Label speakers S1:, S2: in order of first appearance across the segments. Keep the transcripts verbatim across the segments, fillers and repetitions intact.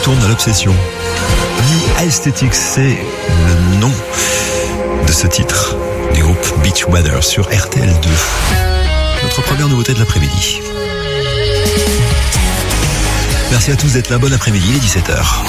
S1: retourne à l'obsession. New Aesthetics, c'est le nom de ce titre du groupe Beachwater sur R T L deux. Notre première nouveauté de l'après-midi. Merci à tous d'être là, bon après-midi, il est dix-sept heures.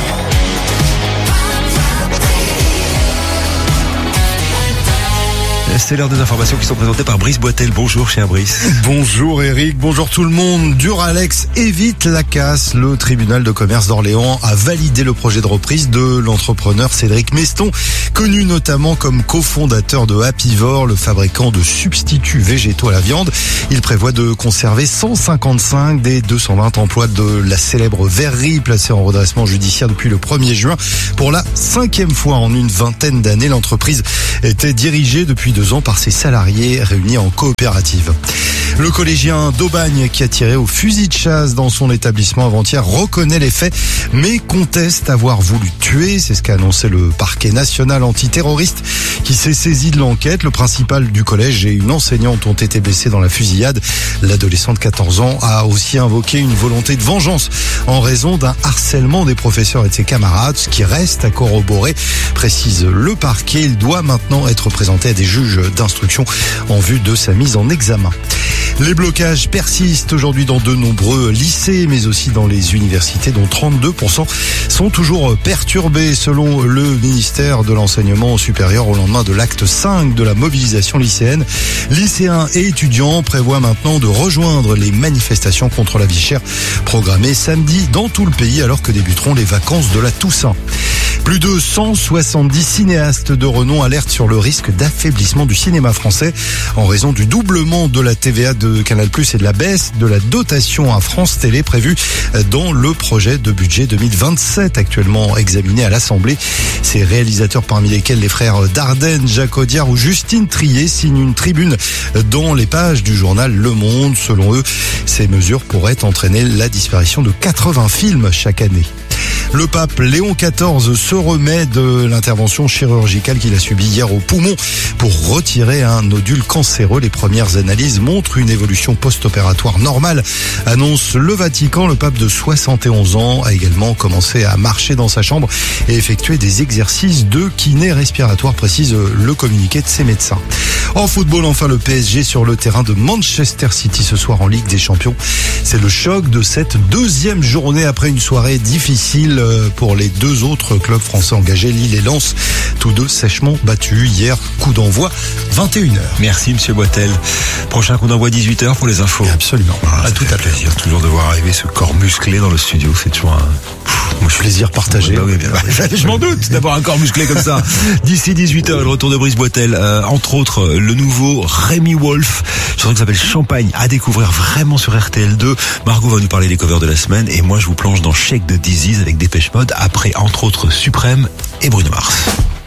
S1: C'est l'heure des informations qui sont présentées par Brice Boitel. Bonjour cher Brice.
S2: Bonjour Eric, bonjour tout le monde. Duralex évite la casse. Le tribunal de commerce d'Orléans a validé le projet de reprise de l'entrepreneur Cédric Meston, connu notamment comme cofondateur de Happyvore, le fabricant de substituts végétaux à la viande. Il prévoit de conserver cent cinquante-cinq des deux cent vingt emplois de la célèbre verrerie placée en redressement judiciaire depuis le premier juin. Pour la cinquième fois en une vingtaine d'années, l'entreprise était dirigée depuis deux ans par ses salariés réunis en coopérative. Le collégien d'Aubagne qui a tiré au fusil de chasse dans son établissement avant-hier reconnaît les faits mais conteste avoir voulu tuer. C'est ce qu'a annoncé le parquet national antiterroriste qui s'est saisi de l'enquête. Le principal du collège et une enseignante ont été blessés dans la fusillade. L'adolescent de quatorze ans a aussi invoqué une volonté de vengeance en raison d'un harcèlement des professeurs et de ses camarades, ce qui reste à corroborer, précise le parquet. Il doit maintenant être présenté à des juges d'instruction en vue de sa mise en examen. Les blocages persistent aujourd'hui dans de nombreux lycées, mais aussi dans les universités, dont trente-deux pour cent sont toujours perturbés, selon le ministère de l'Enseignement supérieur, au lendemain de l'acte cinq de la mobilisation lycéenne. Lycéens et étudiants prévoient maintenant de rejoindre les manifestations contre la vie chère programmées samedi dans tout le pays, alors que débuteront les vacances de la Toussaint. Plus de cent soixante-dix cinéastes de renom alertent sur le risque d'affaiblissement du cinéma français en raison du doublement de la T V A de Canal plus, et de la baisse de la dotation à France Télé prévue dans le projet de budget deux mille vingt-sept actuellement examiné à l'Assemblée. Ces réalisateurs, parmi lesquels les frères Dardenne, Jacques Audiard ou Justine Triet, signent une tribune dans les pages du journal Le Monde. Selon eux, ces mesures pourraient entraîner la disparition de quatre-vingts films chaque année. Le pape Léon quatorze se remet de l'intervention chirurgicale qu'il a subie hier au poumon pour retirer un nodule cancéreux. Les premières analyses montrent une évolution post-opératoire normale, annonce le Vatican. Le pape de soixante et onze ans a également commencé à marcher dans sa chambre et effectuer des exercices de kiné respiratoire, précise le communiqué de ses médecins. En football, enfin, le P S G sur le terrain de Manchester City ce soir en Ligue des Champions. C'est le choc de cette deuxième journée après une soirée difficile pour les deux autres clubs français engagés, Lille et Lens, tous deux sèchement battus hier. Coup d'envoi vingt et une heures.
S1: Merci monsieur Boitel. Prochain coup d'envoi dix-huit heures pour les infos.
S2: Absolument.
S1: Ah, à tout à plaisir. Toujours de voir arriver ce corps musclé dans le studio, c'est toujours un
S2: Moi, je plaisir partagé.
S1: Bah oui, bien. Je m'en doute d'avoir un corps musclé comme ça. D'ici dix-huit heures, le retour de Brice Boitel, euh, entre autres le nouveau Rémi Wolf, chanson qui s'appelle Champagne, à découvrir vraiment sur R T L deux. Margot va nous parler des covers de la semaine et moi je vous plonge dans Shake de Disease avec Dépêche Mode après entre autres Suprême et Bruno Mars.